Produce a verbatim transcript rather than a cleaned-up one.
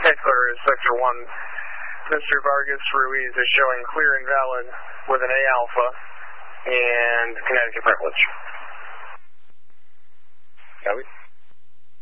Heckler is Sector one. Mister Vargas Ruiz is showing clear and valid with an A alpha and Connecticut privilege.